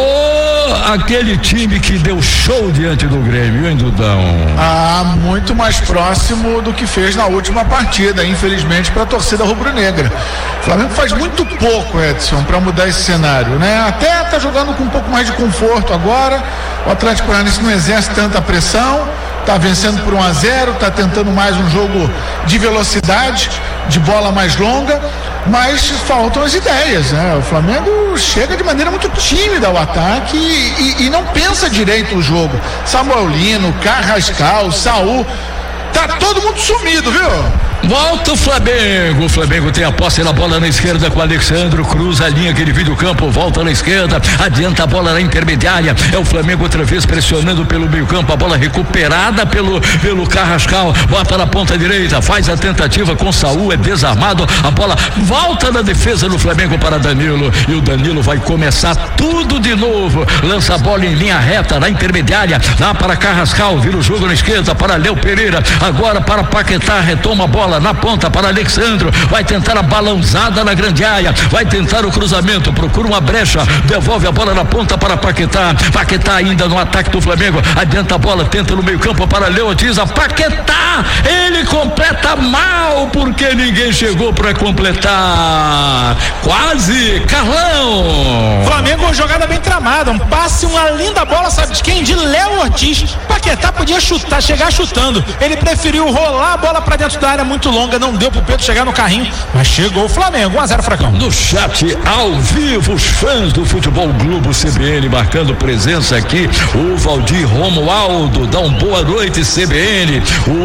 ou aquele time que deu show diante do Grêmio, hein, Dudão? Ah, muito mais próximo do que fez na última partida, infelizmente, para a torcida rubro-negra. O Flamengo faz muito pouco, Edson, para mudar esse cenário, né? Até tá jogando com um pouco mais de conforto agora. O Atlético Paranaense não exerce tanta pressão, tá vencendo por um a zero, tá tentando mais um jogo de velocidade, de bola mais longa, mas faltam as ideias, né? O Flamengo chega de maneira muito tímida ao ataque e, e, e não pensa direito o jogo. Samuel Lino, Carrascal, Saul, tá todo mundo sumido, viu? Volta o Flamengo, o Flamengo tem a posse na bola na esquerda com o Alexandro, cruza a linha que divide o campo, volta na esquerda, adianta a bola na intermediária, é o Flamengo outra vez pressionando pelo meio campo, a bola recuperada pelo, pelo Carrascal, bota na ponta direita, faz a tentativa com Saul, é desarmado, a bola volta na defesa do Flamengo para Danilo, e o Danilo vai começar tudo de novo, lança a bola em linha reta na intermediária, dá para Carrascal, vira o jogo na esquerda para Léo Pereira, agora para Paquetá, retoma a bola, bola na ponta para Alexandro, vai tentar a balãozada na grande área, vai tentar o cruzamento, procura uma brecha, devolve a bola na ponta para Paquetá, Paquetá ainda no ataque do Flamengo, adianta a bola, tenta no meio campo para Leotiza, Paquetá, ele completa mal, porque ninguém chegou para completar, quase, Carlão. Flamengo, jogada bem tramada, um passe, uma linda bola, sabe de quem? De Léo Ortiz. Paquetá podia chutar, chegar chutando, ele preferiu rolar a bola para dentro da área muito longa, não deu pro Pedro chegar no carrinho, mas chegou o Flamengo, um a zero Fracão. No chat ao vivo, os fãs do Futebol Globo C B N marcando presença aqui, o Valdir Romualdo, dá uma boa noite C B N,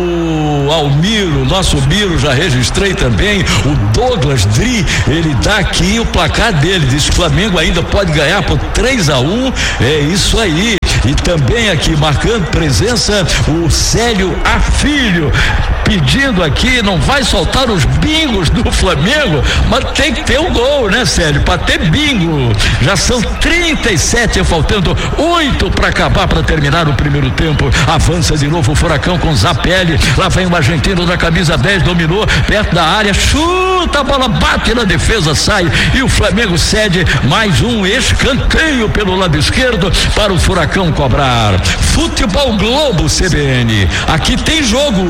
o Almiro, nosso Miro, já registrei também, o Douglas Dri, ele dá aqui o placar dele, diz que o Flamengo ainda pode ganhar por três a um, é isso aí. E também aqui marcando presença o Célio Afilho, pedindo aqui, não vai soltar os bingos do Flamengo, mas tem que ter um gol, né, Célio? Para ter bingo. Já são trinta e sete, faltando oito para acabar, para terminar o primeiro tempo. Avança de novo o Furacão com Zapelli, lá vem o argentino da camisa dez, dominou perto da área, chuta, a bola bate na defesa, sai, e o Flamengo cede mais um escanteio pelo lado esquerdo para o Furacão cobrar. Futebol Globo C B N, aqui tem jogo.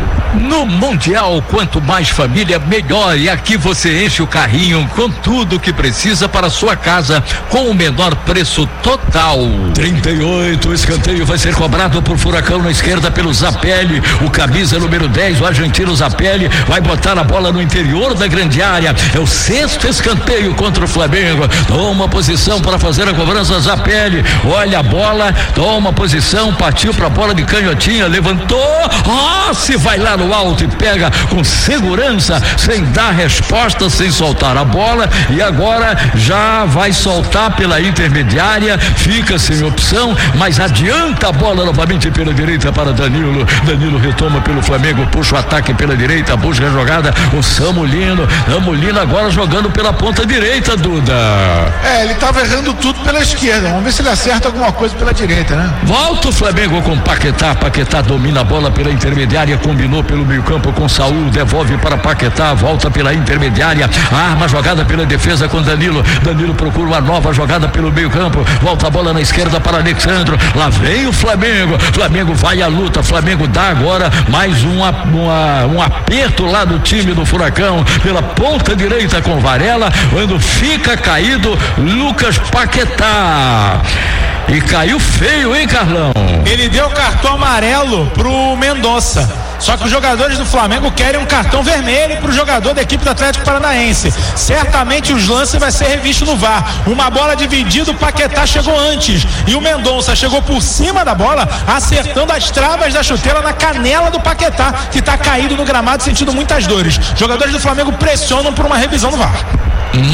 No Mundial, quanto mais família, melhor, e aqui você enche o carrinho com tudo que precisa para a sua casa, com o menor preço total. trinta e oito, o escanteio vai ser cobrado por Furacão na esquerda pelo Zapelli, o camisa número dez, o argentino Zapelli, vai botar a bola no interior da grande área, é o sexto escanteio contra o Flamengo, toma posição para fazer a cobrança, Zapelli, olha a bola, toma posição, partiu para a bola de canhotinha, levantou, ó, oh, se vai lá no alto e pega com segurança, sem dar resposta, sem soltar a bola, e agora já vai soltar pela intermediária, fica sem opção, mas adianta a bola novamente pela direita para Danilo, Danilo retoma pelo Flamengo, puxa o ataque pela direita, busca a jogada, o Samulino, Samulino agora jogando pela ponta direita, Duda. É, ele estava errando tudo pela esquerda, vamos ver se ele acerta alguma coisa pela direita, né? Volta o Flamengo com Paquetá, Paquetá domina a bola pela intermediária, combinou pelo meio campo com Saúl, devolve para Paquetá, volta pela intermediária, arma a jogada pela defesa com Danilo, Danilo procura uma nova jogada pelo meio campo, volta a bola na esquerda para Alexandro, lá vem o Flamengo, Flamengo vai à luta, Flamengo dá agora mais uma, uma, um aperto lá do time do Furacão, pela ponta direita com Varela, quando fica caído Lucas Paquetá. E caiu feio, hein, Carlão? Ele deu cartão amarelo pro Mendonça. Só que os jogadores do Flamengo querem um cartão vermelho pro jogador da equipe do Atlético Paranaense. Certamente os lances vai ser revisto no V A R. Uma bola dividida, o Paquetá chegou antes. E o Mendonça chegou por cima da bola, acertando as travas da chuteira na canela do Paquetá, que tá caído no gramado, sentindo muitas dores. Jogadores do Flamengo pressionam por uma revisão no V A R.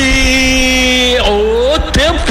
Marque o tempo.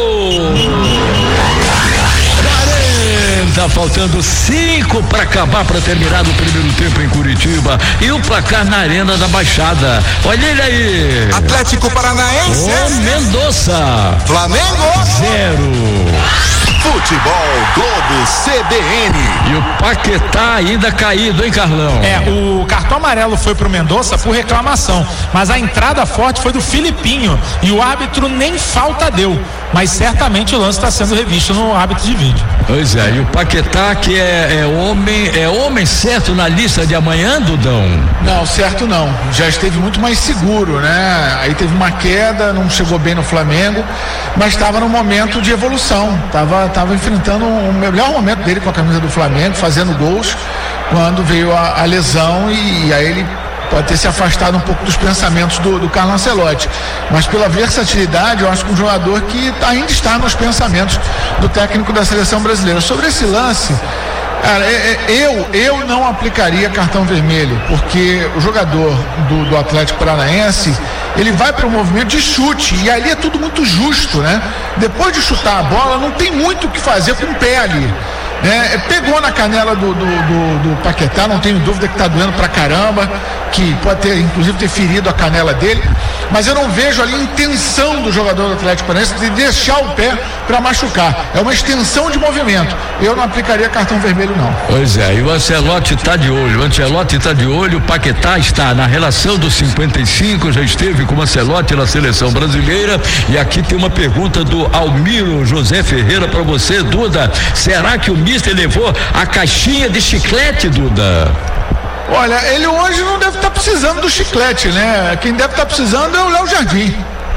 Tá faltando cinco para acabar, para terminar o primeiro tempo em Curitiba, e o placar na Arena da Baixada. Olha ele aí. Atlético Paranaense. O Mendonça. Flamengo. Zero. Futebol Globo C B N. E o Paquetá ainda caído, hein, Carlão? É, o cartão amarelo foi pro Mendonça por reclamação, mas a entrada forte foi do Filipinho e o árbitro nem falta deu, mas certamente o lance está sendo revisto no árbitro de vídeo. Pois é, e o Paquetá, que é, é homem, é homem certo na lista de amanhã, Dudão? Não, certo não, já esteve muito mais seguro, né? Aí teve uma queda, não chegou bem no Flamengo, mas estava no momento de evolução, estava tava enfrentando o melhor momento dele com a camisa do Flamengo, fazendo gols, quando veio a, a lesão, e, e aí ele pode ter se afastado um pouco dos pensamentos do, do Carlo Ancelotti, mas pela versatilidade, eu acho que um jogador que ainda está nos pensamentos do técnico da seleção brasileira. Sobre esse lance, cara, é, é, eu, eu não aplicaria cartão vermelho, porque o jogador do, do Atlético Paranaense, ele vai para o movimento de chute, e ali é tudo muito justo, né? Depois de chutar a bola, não tem muito o que fazer com o pé ali. É, pegou na canela do, do, do, do Paquetá, não tenho dúvida que está doendo pra caramba, que pode ter, inclusive, ter ferido a canela dele, mas eu não vejo ali intenção do jogador do Atlético Paranaense de deixar o pé para machucar. É uma extensão de movimento. Eu não aplicaria cartão vermelho, não. Pois é, e o Ancelotti está de olho. O Ancelotti está de olho, o Paquetá está na relação dos cinquenta e cinco, já esteve com o Ancelotti na seleção brasileira. E aqui tem uma pergunta do Almiro José Ferreira para você, Duda. Será que o Mister levou a caixinha de chiclete, Duda? Olha, ele hoje não deve estar tá precisando do chiclete, né? Quem deve estar tá precisando é o Léo Jardim.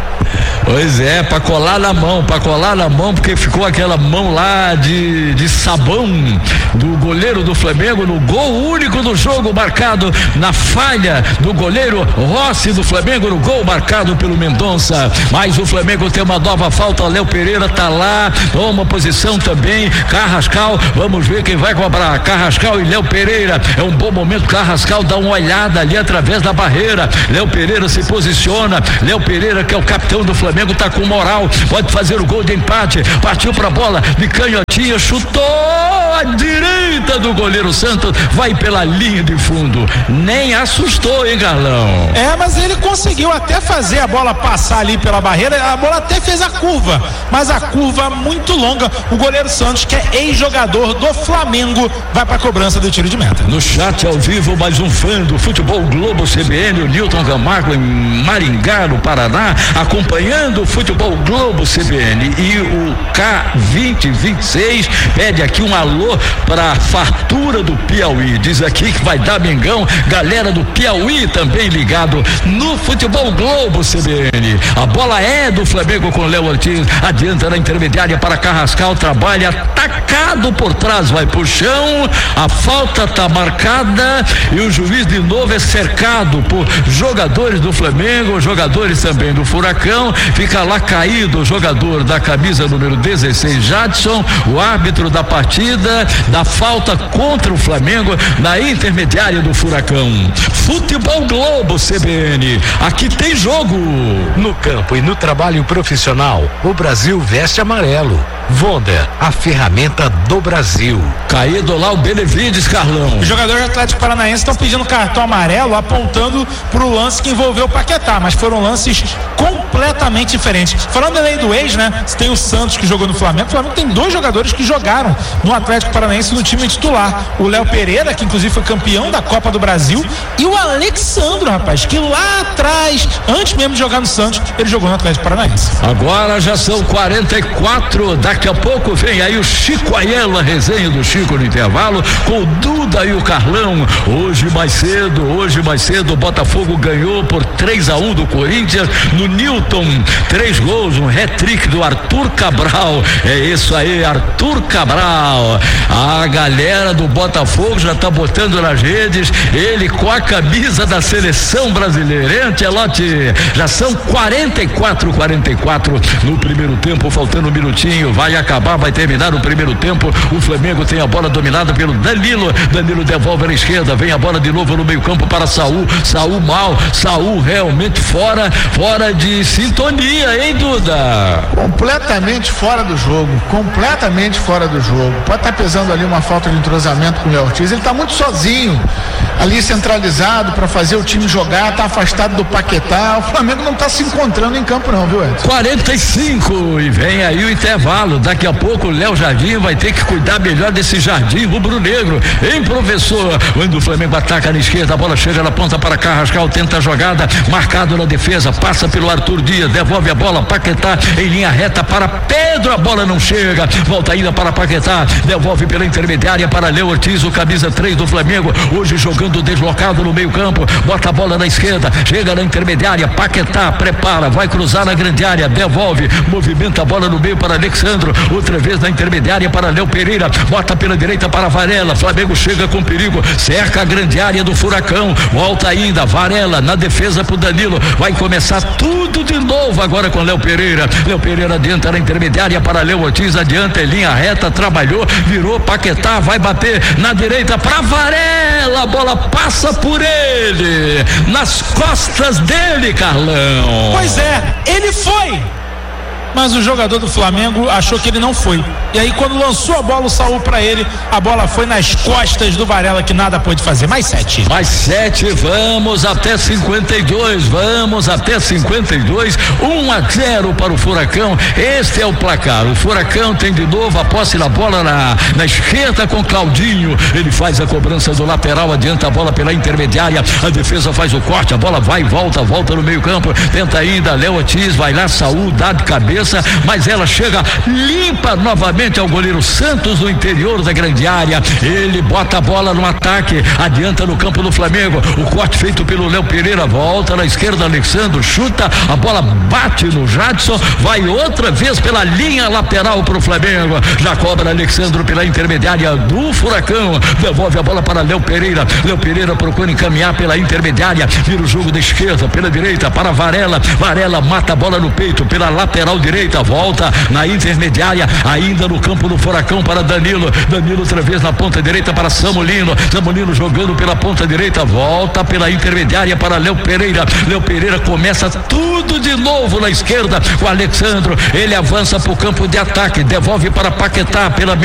Pois é, pra colar na mão, pra colar na mão, porque ficou aquela mão lá de, de sabão do goleiro do Flamengo no gol único do jogo, marcado na falha do goleiro Rossi do Flamengo, no gol marcado pelo Mendonça. Mas o Flamengo tem uma nova falta, Léo Pereira tá lá, toma posição também, Carrascal, vamos ver quem vai cobrar, Carrascal e Léo Pereira. É um bom momento, Carrascal dá uma olhada ali através da barreira, Léo Pereira se posiciona, Léo Pereira, que é o capitão do Flamengo, tá com moral, pode fazer o gol de empate, partiu pra bola de canhotinha, chutou a direita do goleiro Santos, vai pela linha de fundo, nem assustou, hein, Carlão? É, mas ele conseguiu até fazer a bola passar ali pela barreira, a bola até fez a curva, mas a curva muito longa, o goleiro Santos, que é ex-jogador do Flamengo, vai pra cobrança do tiro de meta. No chat ao vivo, mais um fã do Futebol Globo C B N, o Newton Camargo em Maringá, no Paraná, acompanhando o Futebol Globo C B N. E o K vinte vinte e seis pede aqui um alô para a fartura do Piauí, diz aqui que vai dar Mengão, galera do Piauí também ligado no Futebol Globo C B N. A bola é do Flamengo com Léo Ortiz, adianta na intermediária para Carrascal, trabalha atacado por trás, vai pro chão, a falta tá marcada e o juiz de novo é cercado por jogadores do Flamengo, jogadores também do Furacão. Fica lá caído o jogador da camisa número dezesseis, Jadson, o árbitro da partida, da falta contra o Flamengo na intermediária do Furacão. Futebol Globo C B N, aqui tem jogo. No campo e no trabalho profissional, o Brasil veste amarelo. Vonda, a ferramenta do Brasil. Caído lá o Benevides, Carlão. Os jogadores do Atlético Paranaense estão pedindo cartão amarelo, apontando pro lance que envolveu o Paquetá, mas foram lances completamente diferentes. Falando além do ex, né? Você tem o Santos que jogou no Flamengo. O Flamengo tem dois jogadores que jogaram no Atlético Paranaense no time titular. O Léo Pereira, que inclusive foi campeão da Copa do Brasil, e o Alexandro, rapaz, que lá atrás, antes mesmo de jogar no Santos, ele jogou no Atlético Paranaense. Agora já são quarenta e quatro, daqui a pouco vem aí o Chico Aiello, a resenha do Chico no intervalo, com o Duda e o Carlão. Hoje mais cedo, hoje mais cedo, o Botafogo ganhou por três a um do Corinthians no Newton, três gols, um hat-trick do Arthur Cabral. É isso aí, Arthur Cabral. A galera do Botafogo já tá botando nas redes ele com a camisa da seleção brasileira, hein, Ancelotti? Já são quarenta e quatro, quarenta e quatro no primeiro tempo, faltando um minutinho, vai acabar, vai terminar o primeiro tempo. O Flamengo tem a bola dominada pelo Danilo, Danilo devolve na esquerda, vem a bola de novo no meio campo para Saul, Saul mal, Saul realmente fora, fora de sintonia, hein, Duda? Completamente fora do jogo, completamente fora do jogo. Pode estar pesando ali uma falta de entrosamento com o Léo Ortiz, ele está muito sozinho, ali centralizado para fazer o time jogar, está afastado do Paquetá. O Flamengo não está se encontrando em campo não, viu, Edson? quarenta e cinco e vem aí o intervalo. Daqui a pouco o Léo Jardim vai ter que cuidar melhor desse jardim rubro-negro, hein, professor? Quando o Flamengo ataca na esquerda, a bola chega na ponta para Carrascal, tenta a jogada, marcado na defesa, passa pelo Arthur Dias, devolve a bola, Paquetá em linha reta para Pedro, a bola não chega, volta ainda para Paquetá, devolve pela intermediária para Léo Ortiz, o camisa três do Flamengo, hoje jogando deslocado no meio campo, bota a bola na esquerda, chega na intermediária, Paquetá prepara, vai cruzar na grande área, devolve, movimenta a bola no meio para Alexandro, outra vez na intermediária para Léo Pereira, bota pela direita para Varela, Flamengo chega com perigo, cerca a grande área do Furacão, volta ainda, Varela na defesa pro Danilo, vai começar tudo de novo agora com Léo Pereira, Léo Pereira adianta na intermediária para Léo Ortiz, adianta em linha reta, trabalhou, virou, Paquetá vai bater na direita para Varela, a bola passa por ele, nas costas dele, Carlão. Pois é, ele foi mas o jogador do Flamengo achou que ele não foi. E aí quando lançou a bola, o Saul pra ele, a bola foi nas costas do Varela, que nada pôde fazer. Mais sete. Mais sete, vamos até cinquenta e dois, vamos até cinquenta e dois, um a zero para o Furacão. Este é o placar. O Furacão tem de novo a posse da bola na, na esquerda com Claudinho. Ele faz a cobrança do lateral, adianta a bola pela intermediária. A defesa faz o corte, a bola vai e volta, volta no meio-campo. Tenta ainda Léo Ortiz, vai lá, Saul, dá de cabeça, mas ela chega limpa novamente ao goleiro Santos no interior da grande área. Ele bota a bola no ataque, adianta no campo do Flamengo. O corte feito pelo Léo Pereira, volta na esquerda, Alexandre chuta, a bola bate no Jadson, vai outra vez pela linha lateral pro Flamengo. Já cobra Alexandre pela intermediária do Furacão, devolve a bola para Léo Pereira. Léo Pereira procura encaminhar pela intermediária, vira o jogo da esquerda, pela direita para Varela. Varela mata a bola no peito pela lateral direita, volta na intermediária, ainda no campo do Furacão para Danilo. Danilo outra vez na ponta direita para Samulino. Samulino jogando pela ponta direita, volta pela intermediária para Léo Pereira. Léo Pereira começa tudo de novo na esquerda com Alexandre. Ele avança para o campo de ataque, devolve para Paquetá pela